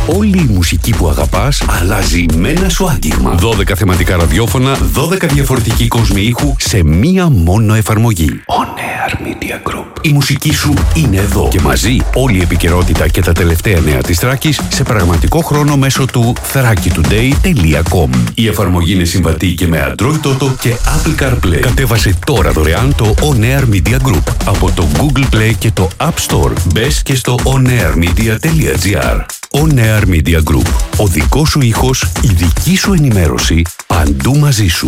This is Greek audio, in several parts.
Όλη η μουσική που αγαπάς αλλάζει με ένα σου άγγιγμα. 12 θεματικά ραδιόφωνα, 12 διαφορετικοί κόσμοι ήχου σε μία μόνο εφαρμογή. On Air Media Group. Η μουσική σου είναι εδώ και μαζί όλη η επικαιρότητα και τα τελευταία νέα της Θράκης σε πραγματικό χρόνο μέσω του thrakitoday.com. Η εφαρμογή είναι συμβατή και με Android Auto και Apple CarPlay. Κατέβασε τώρα δωρεάν το On Air Media Group από το Google Play και το App Store. Μπες και στο onairmedia.gr. On Air Media Group. Ο δικός σου ήχος, η δική σου ενημέρωση, παντού μαζί σου.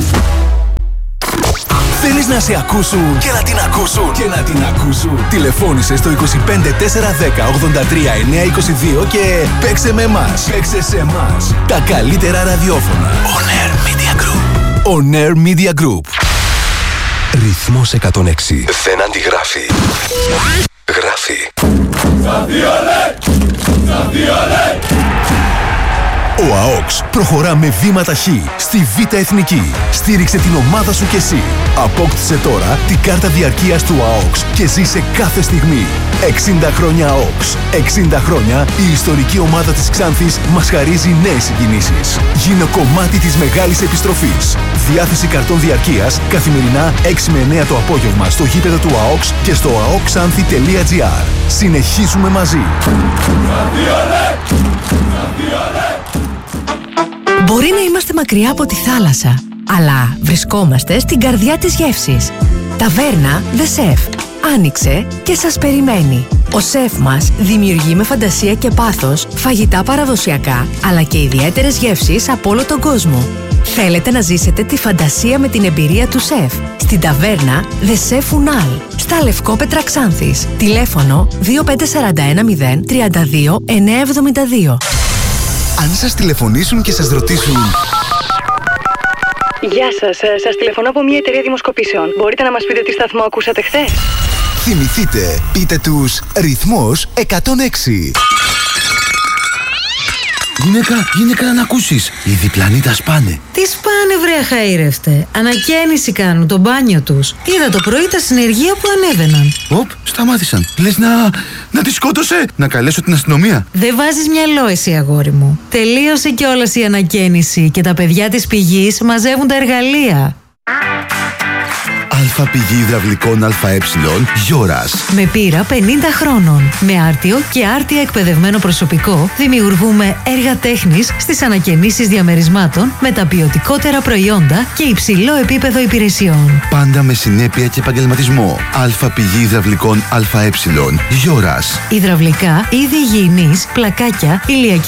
Θέλεις να σε ακούσουν και να την ακούσουν και να την ακούσουν? Τηλεφώνησε στο 25 410 83 922 και παίξε με εμάς. Παίξε σε εμάς. Τα καλύτερα ραδιόφωνα. On Air Media Group. On Air Media Group. Ρυθμός 106. Δεν αντιγράφει. Γράφει. Ο ΑΟΚΣ προχωρά με βήματα χ στη Β' Εθνική. Στήριξε την ομάδα σου κι εσύ. Απόκτησε τώρα την κάρτα διαρκείας του ΑΟΚΣ και ζήσε κάθε στιγμή. 60 χρόνια ΑΟΚΣ. 60 χρόνια η ιστορική ομάδα της Ξάνθης μας χαρίζει νέες συγκινήσεις. Γίνε κομμάτι της μεγάλης επιστροφής. Διάθεση καρτών διαρκείας καθημερινά 6 με 9 το απόγευμα στο γήπεδο του ΑΟΚΣ και στο aokxanthi.gr. Συνεχίζουμε μαζί. Μπορεί να είμαστε μακριά από τη θάλασσα, αλλά βρισκόμαστε στην καρδιά της γεύσης. Ταβέρνα The Chef. Άνοιξε και σας περιμένει. Ο σεφ μας δημιουργεί με φαντασία και πάθος φαγητά παραδοσιακά, αλλά και ιδιαίτερες γεύσεις από όλο τον κόσμο. Θέλετε να ζήσετε τη φαντασία με την εμπειρία του σεφ? Στην ταβέρνα The Chef Unal, στα Λευκόπετρα Ξάνθης. Τηλέφωνο 25410 32 972. Αν σας τηλεφωνήσουν και σας ρωτήσουν... Γεια σας, σας τηλεφωνώ από μια εταιρεία δημοσκοπήσεων. Μπορείτε να μας πείτε τι σταθμό ακούσατε χθες? Θυμηθείτε, πείτε τους ρυθμός 106. Γυναίκα να ακούσεις. Οι διπλανοί τα σπάνε. Τι σπάνε βρε αχαήρευτε? Ανακαίνιση κάνουν το μπάνιο τους. Είδα το πρωί τα συνεργεία που ανέβαιναν. Οπ, σταμάτησαν. Λες να τη σκότωσε? Να καλέσω την αστυνομία? Δεν βάζεις μυαλό εσύ αγόρι μου. Τελείωσε κιόλας η ανακαίνιση και τα παιδιά της πηγής μαζεύουν τα εργαλεία. Αλφα πηγή υδραυλικών ΑΕ Γιώρας. Με πείρα 50 χρόνων. Με άρτιο και άρτια εκπαιδευμένο προσωπικό δημιουργούμε έργα τέχνης στις ανακαινήσεις διαμερισμάτων με τα ποιοτικότερα προϊόντα και υψηλό επίπεδο υπηρεσιών. Πάντα με συνέπεια και επαγγελματισμό. Αλφα πηγή υδραυλικών ΑΕ Γιώρας. Υδραυλικά, είδη υγιεινής, πλακάκια, ηλιακή